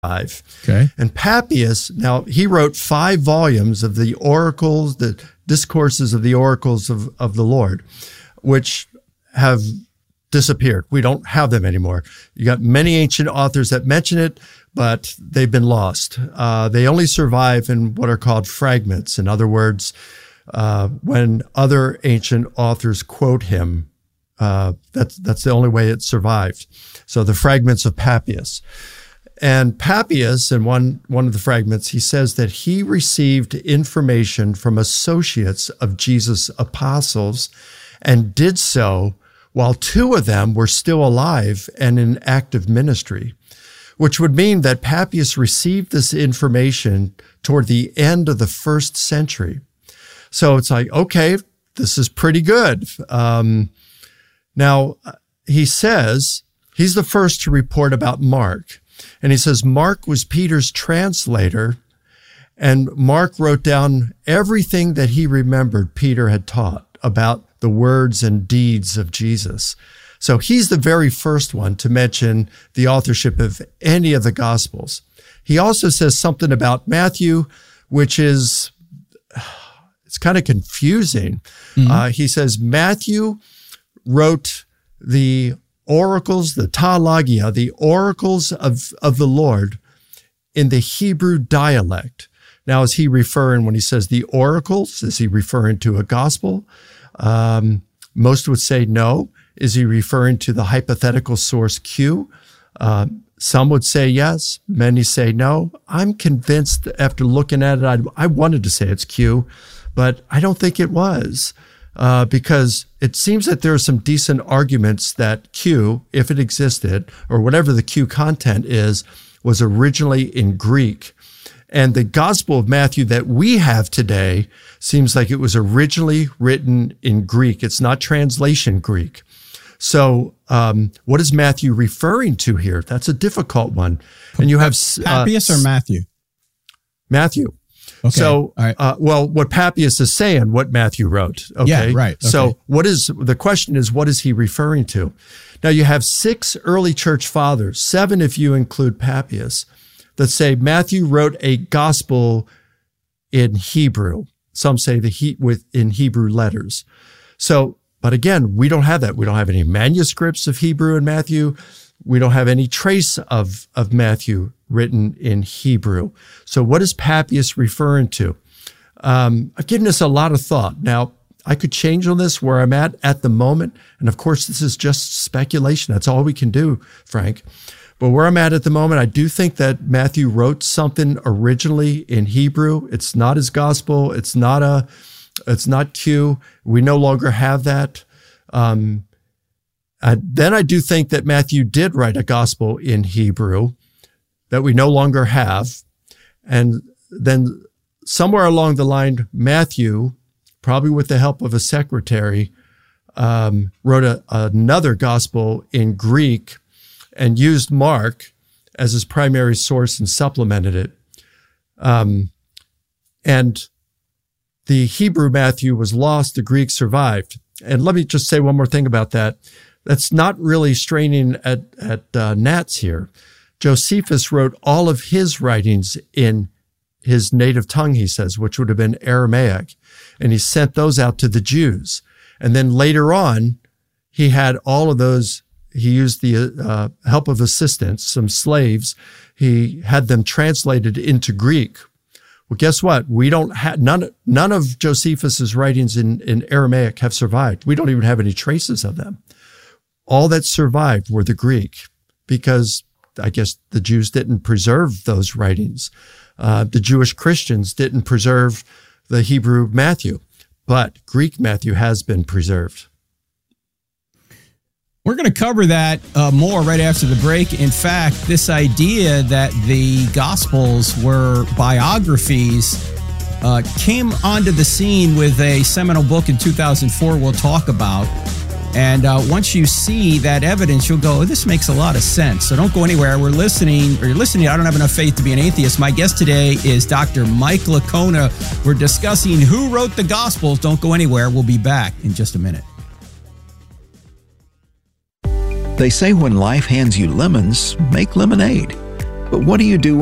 Okay. And Papias, now he wrote 5 volumes of the oracles, the discourses of the oracles of the Lord, which have disappeared. We don't have them anymore. You got many ancient authors that mention it, but they've been lost. They only survive in what are called fragments. In other words, when other ancient authors quote him, that's the only way it survived. So the fragments of Papias. And Papias, in one of the fragments, he says that he received information from associates of Jesus' apostles and did so while 2 of them were still alive and in active ministry, which would mean that Papias received this information toward the end of the 1st century. So it's like, okay, this is pretty good. Now, he says he's the first to report about Mark. And he says Mark was Peter's translator, and Mark wrote down everything that he remembered Peter had taught about the words and deeds of Jesus. So he's the very first one to mention the authorship of any of the Gospels. He also says something about Matthew, which is, it's kind of confusing. Mm-hmm. He says Matthew wrote the oracles, the Talagia, the oracles of the Lord in the Hebrew dialect. Now, is he referring, when he says the oracles, is he referring to a gospel? Most would say no. Is he referring to the hypothetical source Q? Some would say yes. Many say no. I'm convinced after looking at it, I wanted to say it's Q, but I don't think it was. Because it seems that there are some decent arguments that Q, if it existed, or whatever the Q content is, was originally in Greek. And the Gospel of Matthew that we have today seems like it was originally written in Greek. It's not translation Greek. So what is Matthew referring to here? That's a difficult one. And you have Papias or Matthew? Matthew. Okay. So, right. Well, what Papias is saying, what Matthew wrote. Okay. Yeah, right. Okay. So the question is, what is he referring to? Now you have 6 early church fathers, 7 if you include Papias, that say Matthew wrote a gospel in Hebrew. Some say in Hebrew letters. So, but again, we don't have that. We don't have any manuscripts of Hebrew in Matthew. We don't have any trace of Matthew written in Hebrew. So what is Papias referring to? I've given this a lot of thought. Now, I could change on this where I'm at the moment. And of course, this is just speculation. That's all we can do, Frank. But where I'm at the moment, I do think that Matthew wrote something originally in Hebrew. It's not his gospel. It's not Q. We no longer have that. Then I do think that Matthew did write a gospel in Hebrew that we no longer have. And then somewhere along the line, Matthew, probably with the help of a secretary, wrote another gospel in Greek and used Mark as his primary source and supplemented it. And the Hebrew Matthew was lost, the Greek survived. And let me just say one more thing about that. That's not really straining at gnats here. Josephus wrote all of his writings in his native tongue, he says, which would have been Aramaic. And he sent those out to the Jews. And then later on, he had all of those. He used the help of assistants, some slaves. He had them translated into Greek. Well, guess what? We don't have none of Josephus's writings in Aramaic have survived. We don't even have any traces of them. All that survived were the Greek, because I guess the Jews didn't preserve those writings. The Jewish Christians didn't preserve the Hebrew Matthew, but Greek Matthew has been preserved. We're going to cover that more right after the break. In fact, this idea that the Gospels were biographies came onto the scene with a seminal book in 2004 we'll talk about. And once you see that evidence, you'll go, oh, this makes a lot of sense. So don't go anywhere. You're listening. I don't have enough faith to be an atheist. My guest today is Dr. Mike Licona. We're discussing who wrote the Gospels. Don't go anywhere. We'll be back in just a minute. They say when life hands you lemons, make lemonade. But what do you do